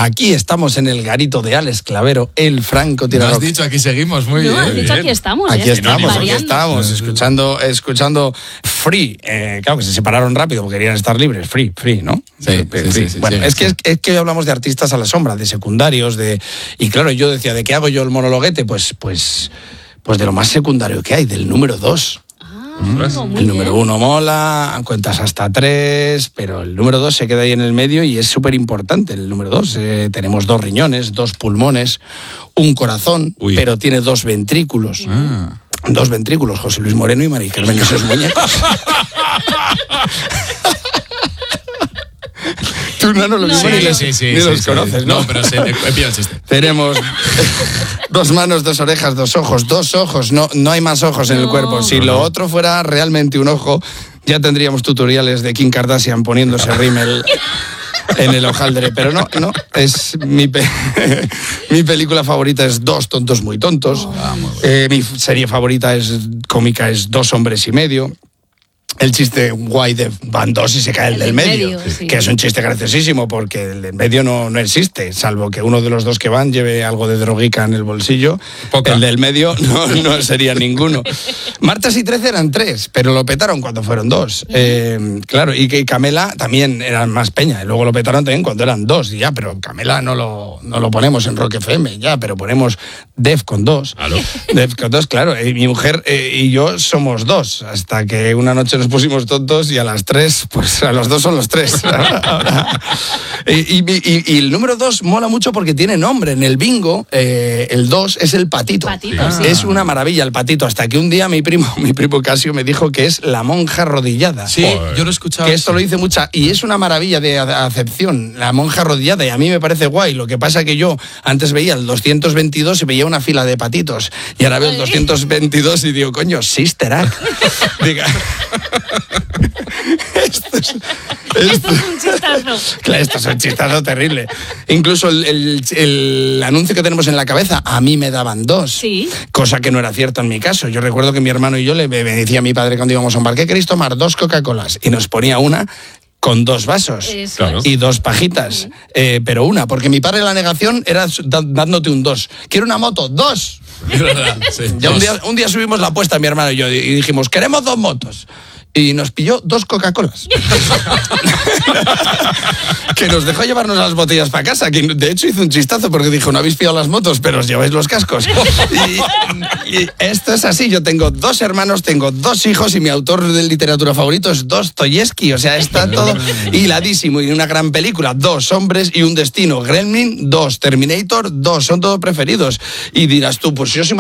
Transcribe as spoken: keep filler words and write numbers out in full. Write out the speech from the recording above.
Aquí estamos en el garito de Alex Clavero, el francotirador. Has dicho, aquí seguimos, muy no, bien. has dicho, bien. aquí estamos. Aquí ¿eh? estamos, aquí Variando. estamos, escuchando, escuchando Free. Eh, claro que se separaron rápido porque querían estar libres. Free, Free, ¿no? Sí, Free, sí, free. sí, sí, bueno, sí, es, sí. Que, es, es que hoy hablamos de artistas a la sombra, de secundarios, de y claro, yo decía, ¿de qué hago yo el monologuete? Pues, pues, pues de lo más secundario que hay, del número dos. Ah, muy El número bien. uno mola, cuentas hasta tres, pero el número dos se queda ahí en el medio y es súper importante el número dos. Eh, tenemos dos riñones, dos pulmones, un corazón, Uy. pero tiene dos ventrículos. Ah. Dos ventrículos, José Luis Moreno y María Carmen, esos muñecos. Tú no, no lo No, mismo no, ni no. los, Sí, sí, ni sí, los sí. conoces, ¿no? No, pero sí, he pillado el chiste. Tenemos dos manos, dos orejas, dos ojos, dos ojos, no, no hay más ojos en el No. cuerpo. Si No, lo no. otro fuera realmente un ojo, ya tendríamos tutoriales de Kim Kardashian poniéndose rímel en el hojaldre, pero no, no, es mi, pe- mi película favorita es Dos tontos muy tontos. Ah, muy bueno. Eh, mi f- serie favorita es cómica es Dos hombres y medio. El chiste guay de van dos y se cae el, El del del medio, medio, sí. que es un chiste graciosísimo porque el del medio no, no existe, salvo que uno de los dos que van lleve algo de droguica en el bolsillo. Poca. El del medio no, no sería ninguno. Martas y Trece eran tres, pero lo petaron cuando fueron dos. Eh, claro, y que Camela también eran más peña, y luego lo petaron también cuando eran dos, y ya, pero Camela no lo, no lo ponemos en Rock F M, ya, pero ponemos Def con dos. Aló. Def con dos, claro, y mi mujer eh, y yo somos dos, hasta que una noche nos pusimos tontos y a las tres, pues a los dos son los tres. y, y, y- y el número dos mola mucho porque tiene nombre. En el bingo, eh, el dos es el patito. Patito, sí. Es una maravilla el patito, hasta que un día mi primo, mi primo Casio me dijo que es la monja arrodillada. Sí, Joder. yo lo he escuchado. Que esto lo dice mucha, y es una maravilla de a- acepción, la monja arrodillada, y a mí me parece guay. Lo que pasa que yo antes veía el doscientos veintidós y veía una fila de patitos, y ahora veo el doscientos veintidós y digo, coño, Sister Act. Diga. Esto es, esto- Esto es un chistazo. Claro, esto es un chistazo terrible. Incluso el, el- el anuncio que tenemos en la cabeza, a mí me daban dos. Sí. Cosa que no era cierto en mi caso. Yo recuerdo que mi hermano y yo le me decía a mi padre cuando íbamos a un bar, ¿qué queréis tomar? Dos Coca-Colas. Y nos ponía una con dos vasos. Eso Claro. es. Y dos pajitas, eh, pero una, porque mi padre la negación era da- dándote un dos. Quiero una moto, dos. Es verdad, sí. Ya un Dos. día, un día subimos la apuesta, mi hermano y yo, y dijimos, queremos dos motos. Y nos pilló dos Coca-Colas. Que nos dejó llevarnos las botellas para casa. Que de hecho hizo un chistazo porque dijo, no habéis pillado las motos, pero os lleváis los cascos. Y, y esto es así. Yo tengo dos hermanos, tengo dos hijos y mi autor de literatura favorito es Dostoyevsky. O sea, está todo hiladísimo. Y una gran película. Dos hombres y un destino. Gremlin, dos. Terminator, dos. Son todos preferidos. Y dirás tú, pues yo soy